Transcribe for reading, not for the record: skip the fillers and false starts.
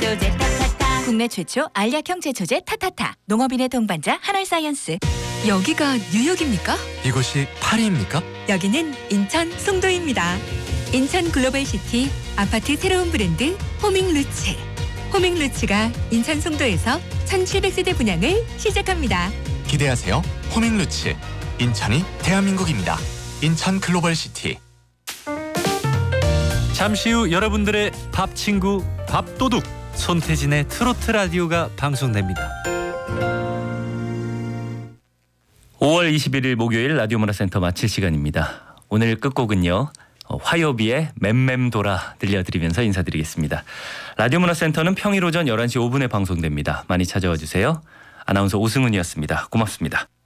제초제 타타타. 국내 최초 알약형 제초제 타타타. 농업인의 동반자 한알사이언스. 여기가 뉴욕입니까? 이곳이 파리입니까? 여기는 인천 송도입니다. 인천 글로벌시티 아파트 새로운 브랜드 호밍루츠. 호밍루츠가 인천 송도에서 1700세대 분양을 시작합니다. 기대하세요. 호밍루츠. 인천이 대한민국입니다. 인천 글로벌시티. 잠시 후 여러분들의 밥 친구 밥도둑 손태진의 트로트 라디오가 방송됩니다. 5월 21일 목요일 라디오 문화센터 마칠 시간입니다. 오늘 끝곡은요. 화요비의 맴맴돌아 들려드리면서 인사드리겠습니다. 라디오 문화센터는 평일 오전 11시 5분에 방송됩니다. 많이 찾아와 주세요. 아나운서 오승훈이었습니다. 고맙습니다.